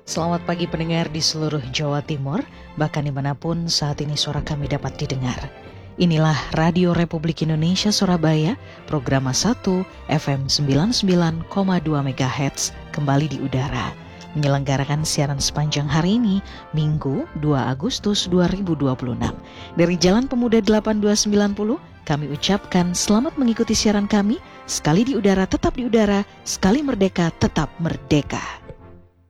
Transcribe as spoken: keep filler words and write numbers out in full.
Selamat pagi pendengar di seluruh Jawa Timur, bahkan dimanapun saat ini suara kami dapat didengar. Inilah Radio Republik Indonesia Surabaya, program satu F M sembilan puluh sembilan koma dua MHz kembali di udara. Menyelenggarakan siaran sepanjang hari ini, Minggu dua Agustus dua ribu dua puluh enam. Dari Jalan Pemuda delapan dua sembilan nol, kami ucapkan selamat mengikuti siaran kami. Sekali di udara tetap di udara, sekali merdeka tetap merdeka.